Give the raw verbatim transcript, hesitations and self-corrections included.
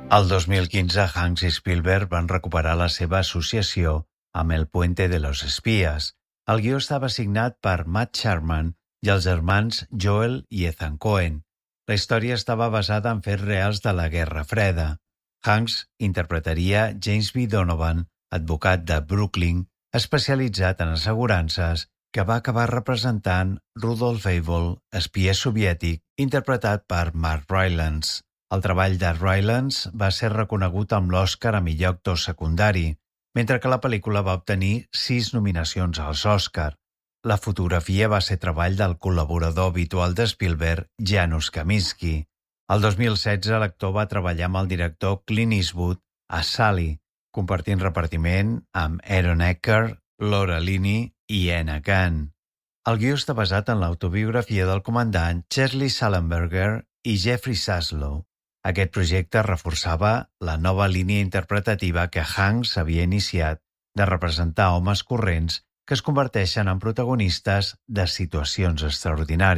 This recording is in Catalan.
El dos mil quinze, Hanks i Spielberg van recuperar la seva associació amb El puente de los espías. El guió estava signat per Matt Sharman i els germans Joel i Ethan Coen. La història estava basada en fets reals de la Guerra Freda. Hanks interpretaria James B. Donovan, advocat de Brooklyn, especialitzat en assegurances, que va acabar representant Rudolph Abel, espia soviètic, interpretat per Mark Rylance. El treball de Rylance va ser reconegut amb l'Oscar a millor actor secundari, mentre que la pel·lícula va obtenir sis nominacions als Oscar. La fotografia va ser treball del col·laborador habitual de Spielberg, Janusz Kaminski. El dos mil setze, l'actor va treballar amb el director Clint Eastwood a Sally, compartint repartiment amb Aaron Eckhart, Laura Linney i Anna Gunn. El guió està basat en l'autobiografia del comandant Chesley Sullenberger i Jeffrey Zaslow. Aquest projecte reforçava la nova línia interpretativa que Hanks havia iniciat de representar homes corrents que es converteixen en protagonistes de situacions extraordinàries.